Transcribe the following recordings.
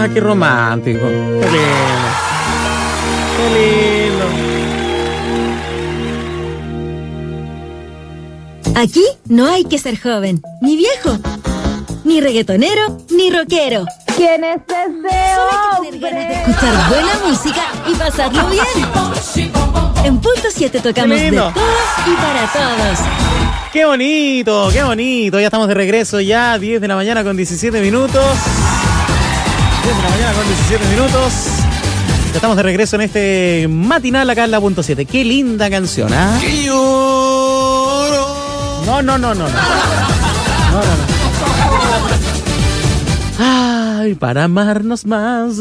Ah, qué romántico. Qué lindo. Qué lindo. Aquí no hay que ser joven, ni viejo, ni reggaetonero, ni rockero. ¿Quién es ese Solo hay que tener ganas de escuchar buena música y pasarlo bien. En Punto 7 tocamos de todo y para todos. Qué bonito, qué bonito. Ya estamos de regreso ya, 10 de la mañana con 17 minutos. 10 de la mañana con 17 minutos. Ya estamos de regreso en este matinal acá en la Punto 7. Qué linda canción, ¿ah? ¿Eh? No. Ay, para amarnos más.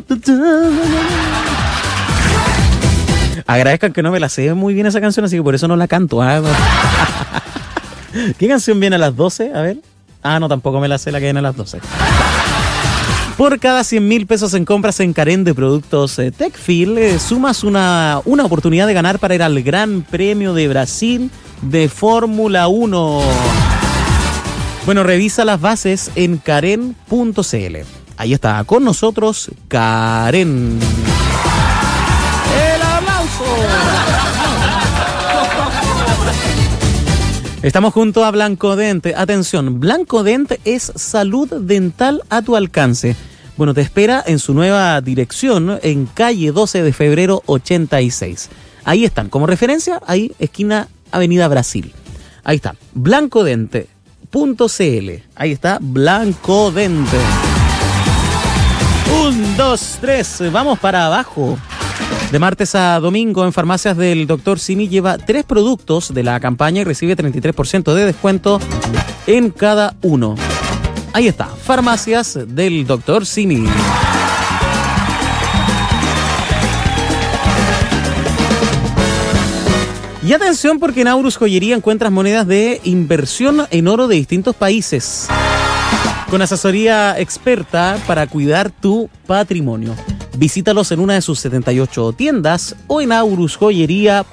Agradezcan que no me la sé muy bien esa canción, así que por eso no la canto. ¿Ah? ¿Qué canción viene a las 12? A ver. Ah, no, tampoco me la sé la que viene a las 12. Por cada 100.000 pesos en compras en Karen de productos Techfil, sumas una oportunidad de ganar para ir al Gran Premio de Brasil de Fórmula 1. Bueno, revisa las bases en karen.cl. Ahí está, con nosotros Karen. ¡El aplauso! Estamos junto a Blancodent. Atención, Blancodent es salud dental a tu alcance. Bueno, te espera en su nueva dirección en calle 12 de febrero 86. Ahí están, como referencia, ahí esquina Avenida Brasil. Ahí está, Blancodent.cl. Ahí está, Blancodent. 1, 2, 3, vamos para abajo. De martes a domingo en farmacias del Dr. Simi lleva 3 productos de la campaña y recibe 33% de descuento en cada uno. Ahí está, farmacias del Dr. Simi. Y atención porque en Aurus Joyería encuentras monedas de inversión en oro de distintos países. Con asesoría experta para cuidar tu patrimonio. Visítalos en una de sus 78 tiendas o en aurusjoyería.cl.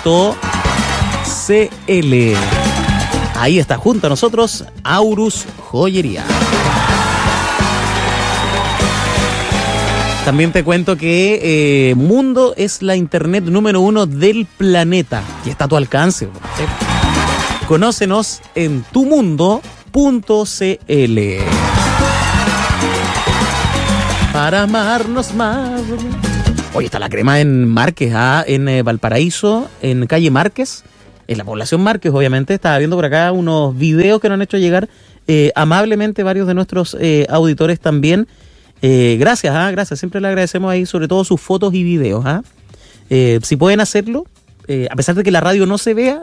Ahí está junto a nosotros Aurus Joyería. También te cuento que Mundo es la internet número 1 del planeta y está a tu alcance. ¿Sí? Conócenos en tumundo.cl. Para amarnos más. Oye, está la crema en Márquez, en Valparaíso, en calle Márquez, en la población Márquez, obviamente. Estaba viendo por acá unos videos que nos han hecho llegar amablemente varios de nuestros auditores también. Gracias, gracias. Siempre le agradecemos ahí, sobre todo sus fotos y videos. Si pueden hacerlo, a pesar de que la radio no se vea,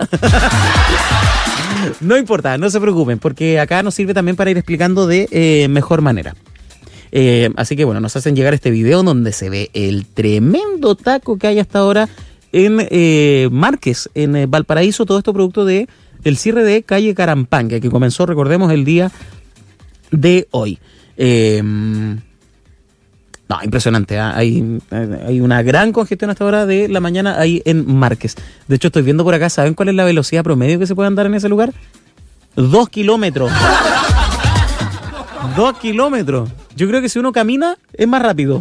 no importa, no se preocupen, porque acá nos sirve también para ir explicando de mejor manera. Así que bueno, nos hacen llegar este video donde se ve el tremendo taco que hay hasta ahora en Márquez, en Valparaíso. Todo esto producto de el cierre de calle Carampangue, que comenzó, recordemos, el día de hoy. No, impresionante, hay una gran congestión hasta ahora de la mañana ahí en Márquez. De hecho, estoy viendo por acá, ¿saben cuál es la velocidad promedio que se puede andar en ese lugar? 2 kilómetros. 2 kilómetros. Yo creo que si uno camina, es más rápido.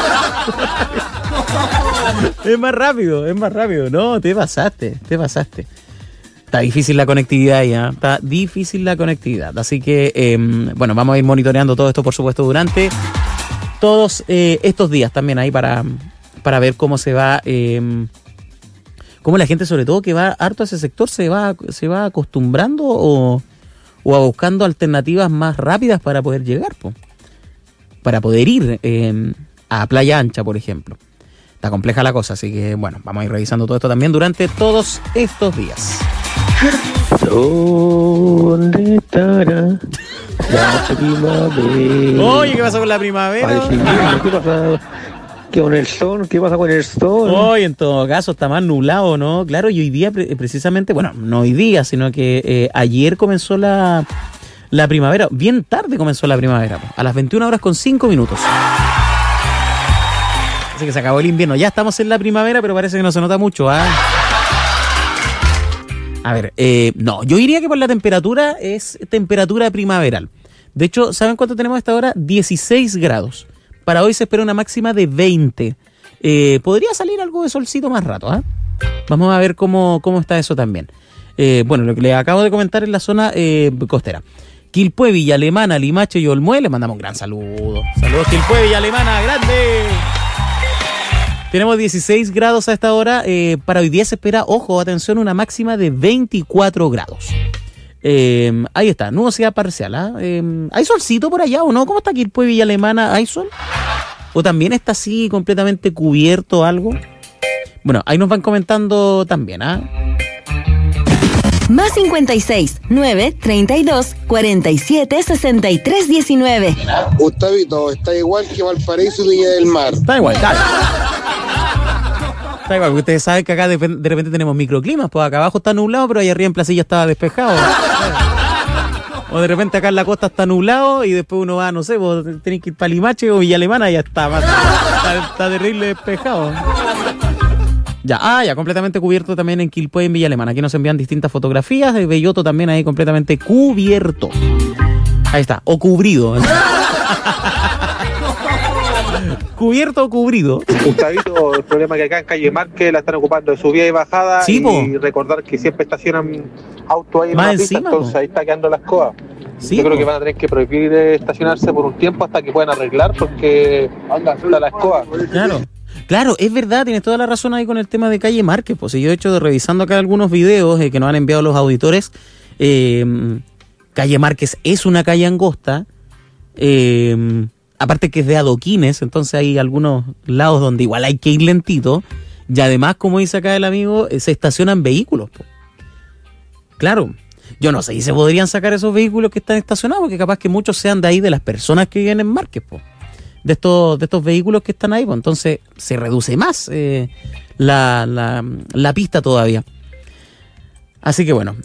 Es más rápido. No, te pasaste. Está difícil la conectividad ya. Está difícil la conectividad. Así que, bueno, vamos a ir monitoreando todo esto, por supuesto, durante todos estos días también ahí para ver cómo se va, cómo la gente, sobre todo que va harto a ese sector, se va acostumbrando o buscando alternativas más rápidas para poder llegar, para poder ir a Playa Ancha, por ejemplo. Está compleja la cosa, así que bueno, vamos a ir revisando todo esto también durante todos estos días. ¿Dónde estará la primavera? Oye, ¿qué pasa con la primavera? Ay, sí, ¿qué pasa? ¿Qué con el sol? ¿Qué pasa con el sol? Hoy, en todo caso, está más nublado, ¿no? Claro, y hoy día precisamente, bueno, no hoy día, sino que ayer comenzó la primavera. Bien tarde comenzó la primavera, a las 21:05. Así que se acabó el invierno. Ya estamos en la primavera, pero parece que no se nota mucho, A ver, no, yo diría que por la temperatura es temperatura primaveral. De hecho, ¿saben cuánto tenemos a esta hora? 16 grados. Para hoy se espera una máxima de 20. Podría salir algo de solcito más rato, ¿eh? Vamos a ver cómo está eso también. Bueno, lo que les acabo de comentar en la zona costera. Quilpué, Villa Alemana, Limache y Olmué, le mandamos un gran saludo. Saludos Quilpué, Villa Alemana, grande. Tenemos 16 grados a esta hora. Para hoy día se espera, ojo, atención, una máxima de 24 grados. Ahí está, nubosidad parcial. ¿Hay solcito por allá o no? ¿Cómo está Quilpué, Villa Alemana? ¿Hay sol? ¿O también está así completamente cubierto algo? Bueno, ahí nos van comentando también, Más 56 9 32 47 63 19. Gustavito, está igual que Valparaíso y Viña del Mar. Está igual, claro. Está igual, porque ustedes saben que acá de repente tenemos microclimas, pues acá abajo está nublado, pero ahí arriba en Placilla estaba despejado. O de repente acá en la costa está nublado y después uno va, no sé, vos tenés que ir para Limache o Villa Alemana y ya está terrible despejado. Ya, completamente cubierto también en Quilpué y en Villa Alemana. Aquí nos envían distintas fotografías de Belloto también ahí completamente cubierto. Ahí está, o cubrido. ¿Cubierto o cubrido? Gustavito, el problema es que acá en Calle Márquez la están ocupando de subida y bajada. Sí, y recordar que siempre estacionan autos ahí en más la pista, encima, entonces ahí está quedando la escoba. Sí, yo creo que van a tener que prohibir estacionarse por un tiempo hasta que puedan arreglar, porque está la escoba. Claro, es verdad, tienes toda la razón ahí con el tema de Calle Márquez. Pues yo he hecho revisando acá algunos videos que nos han enviado los auditores. Calle Márquez es una calle angosta. Aparte que es de adoquines, entonces hay algunos lados donde igual hay que ir lentito. Y además, como dice acá el amigo, se estacionan vehículos. Po. Claro, yo no sé si se podrían sacar esos vehículos que están estacionados, porque capaz que muchos sean de ahí, de las personas que viven en Márquez, po. De estos vehículos que están ahí, pues entonces se reduce más la pista todavía. Así que bueno,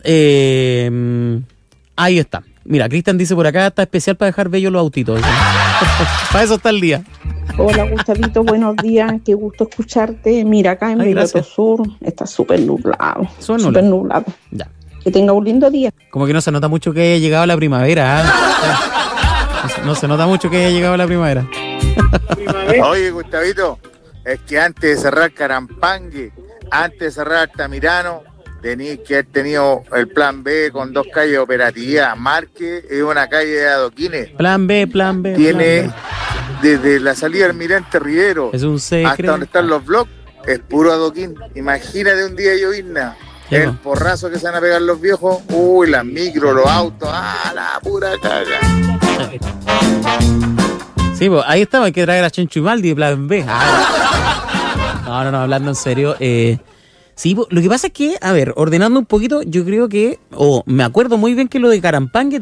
ahí está. Mira, Cristian dice por acá, está especial para dejar bellos los autitos. Para eso está el día. Hola Gustavito, buenos días, qué gusto escucharte. Mira, acá en Belloto Sur está súper nublado. Súper nublado. Ya. Que tenga un lindo día. Como que no se nota mucho que haya llegado la primavera. No se nota mucho que haya llegado la primavera. Oye, Gustavito, es que antes de cerrar Carampangue, antes de cerrar Altamirano, tenéis que haber tenido el plan B con 2 calles operativas. Márquez es una calle de adoquines. Plan B. Tiene desde la salida del Almirante Rivero hasta donde están los blogs, es puro adoquín. Imagínate un día de llovizna. El porrazo que se van a pegar los viejos. Uy, las micros, los autos. La pura caga. Sí, pues ahí estamos, hay que traer a Chencho y Maldi de plan B. No, hablando en serio. Sí, lo que pasa es que, a ver, ordenando un poquito, yo creo que, me acuerdo muy bien que lo de Carampangue